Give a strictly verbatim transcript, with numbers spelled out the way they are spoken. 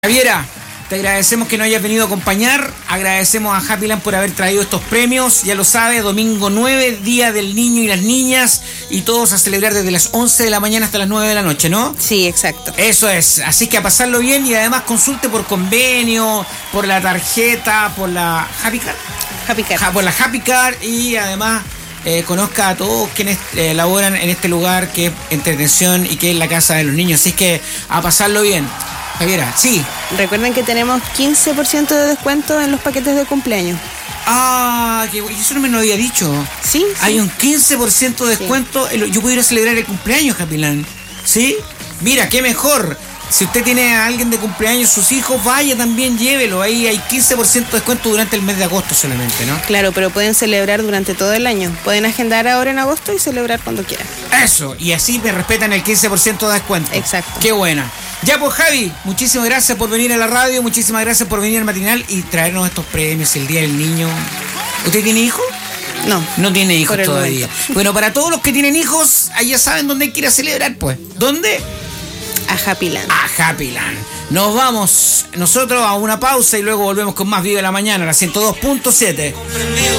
Javiera, te agradecemos que nos hayas venido a acompañar, agradecemos a Happyland por haber traído estos premios, ya lo sabe, domingo nueve, Día del Niño y las Niñas, y todos a celebrar desde las once de la mañana hasta las nueve de la noche, ¿no? Sí, exacto. Eso es, así que a pasarlo bien y además consulte por convenio, por la tarjeta, por la Happy Card, Happy Card. Ja, por la Happy Card y además eh, conozca a todos quienes eh, laboran en este lugar que es entretención y que es la casa de los niños, así que a pasarlo bien. Javiera, sí. Recuerden que tenemos quince por ciento de descuento en los paquetes de cumpleaños. Ah, que eso no me lo había dicho. Sí, Hay sí. un quince por ciento de descuento. Sí. Yo puedo ir a celebrar el cumpleaños, Happyland. ¿Sí? Mira, qué mejor. Si usted tiene a alguien de cumpleaños, sus hijos, vaya también, llévelo. Ahí hay quince por ciento de descuento durante el mes de agosto solamente, ¿no? Claro, pero pueden celebrar durante todo el año. Pueden agendar ahora en agosto y celebrar cuando quieran. Eso, y así me respetan el quince por ciento de descuento. Exacto. Qué buena. Ya pues, Javi, muchísimas gracias por venir a la radio, muchísimas gracias por venir al matinal y traernos estos premios, el Día del Niño. ¿Usted tiene hijos? No. No tiene hijos por el todavía. momento. Bueno, para todos los que tienen hijos, ahí ya saben dónde hay que ir a celebrar, pues. ¿Dónde? A Happyland. A Happyland. Nos vamos nosotros a una pausa y luego volvemos con más Viva la Mañana, la ciento dos punto siete.